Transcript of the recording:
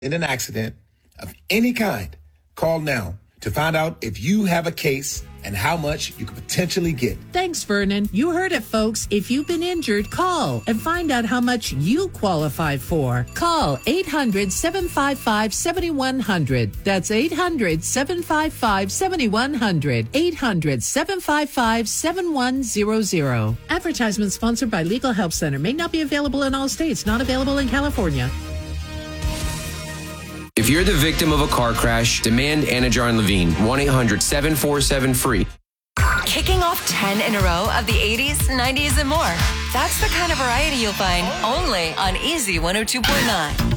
in an accident of any kind, call now to find out if you have a case and how much you could potentially get. Thanks, Vernon. You heard it, folks. If you've been injured, call and find out how much you qualify for. Call 800-755-7100. That's 800-755-7100. 800-755-7100. Advertisement sponsored by Legal Help Center. May not be available in all states. Not available in California. If you're the victim of a car crash, demand Anajar Levine, 1-800-747-FREE. Kicking off 10 in a row of the 80s, 90s, and more. That's the kind of variety you'll find only on Easy 102.9.